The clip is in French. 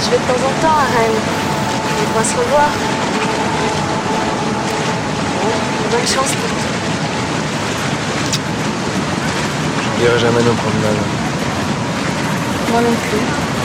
Je vais de temps en temps à Rennes. On pourra se revoir. Bon, bonne chance pour tout. Je n'irai jamais nos promenades. Moi non plus.